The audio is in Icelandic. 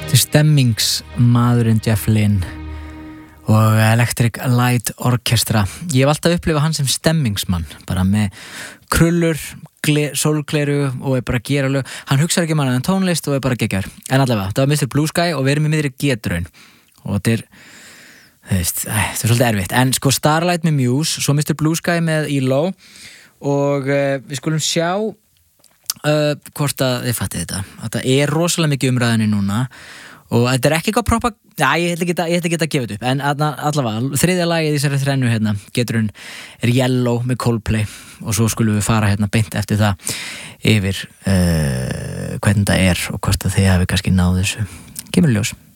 Stemmingsmaðurinn Jeff Lynne og Electric Light Orchestra. Ég hef alltaf upplifað hann sem stemmingsmann, bara með krullur, sólgleru og er bara að gera lög. Hann hugsar ekki annað en tónlist og er bara geggjar. En allavega, það var Mr. Blue Sky og við erum í miðri G-draun. Og þetta er, það er svolítið erfitt. En sko Starlight með Muse, svo Mr. Blue Sky með ELO og við skulum sjá hvort að þið fattið þetta. Þetta er rosalega mikið umræðinni núna og þetta er ekki eitthvað propaganda. Já, ég ætla ekki að gefa þetta upp, en allavega, þriðja lagið í þessari þrennu hérna, geturinn er Yellow með Coldplay og svo skulum við fara hérna beint eftir það yfir hvernig það er og hvort að þið hafi kannski náð þessu. Kemur ljós.